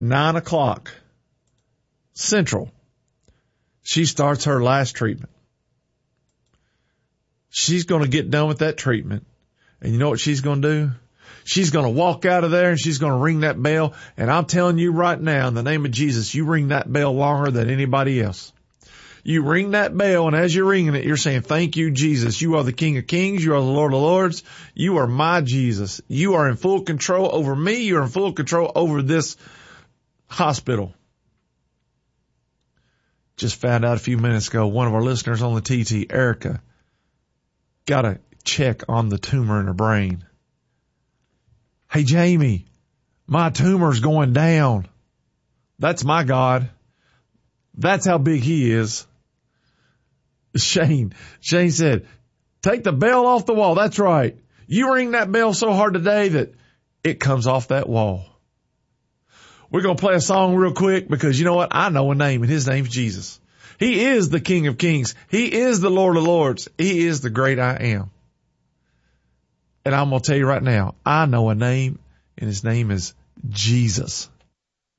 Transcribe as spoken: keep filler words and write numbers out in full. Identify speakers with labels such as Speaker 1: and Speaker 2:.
Speaker 1: nine o'clock Central, she starts her last treatment. She's going to get done with that treatment. And you know what she's going to do? She's going to walk out of there and she's going to ring that bell. And I'm telling you right now, in the name of Jesus, you ring that bell longer than anybody else. You ring that bell, and as you're ringing it, you're saying, thank you, Jesus. You are the King of Kings. You are the Lord of Lords. You are my Jesus. You are in full control over me. You are in full control over this hospital. Just found out a few minutes ago, one of our listeners on the T T, Erica, got a check on the tumor in her brain. Hey, Jamie, my tumor's going down. That's my God. That's how big he is. Shane, Shane said, take the bell off the wall. That's right. You ring that bell so hard today that it comes off that wall. We're going to play a song real quick because you know what? I know a name, and his name's Jesus. He is the King of Kings. He is the Lord of Lords. He is the great I am. And I'm going to tell you right now, I know a name, and his name is Jesus.